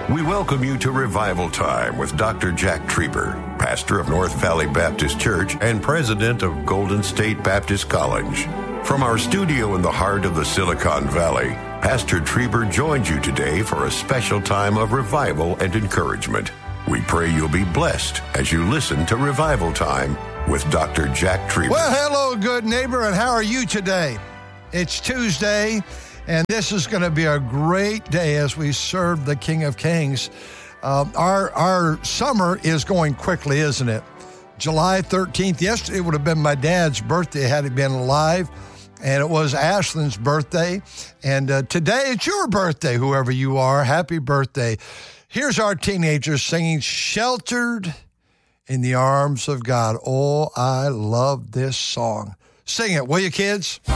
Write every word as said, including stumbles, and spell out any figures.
We welcome you to Revival Time with Doctor Jack Trieber, pastor of North Valley Baptist Church and president of Golden State Baptist College. From our studio in the heart of the Silicon Valley, Pastor Trieber joins you today for a special time of revival and encouragement. We pray you'll be blessed as you listen to Revival Time with Doctor Jack Trieber. Well, hello, good neighbor, and how are you today? It's Tuesday, and this is going to be a great day as we serve the King of Kings. Um, our our summer is going quickly, isn't it? July thirteenth, yesterday would have been my dad's birthday had he been alive, and it was Ashlyn's birthday. And uh, today it's your birthday, whoever you are. Happy birthday. Here's our teenagers singing Sheltered in the Arms of God. Oh, I love this song. Sing it, will you, kids?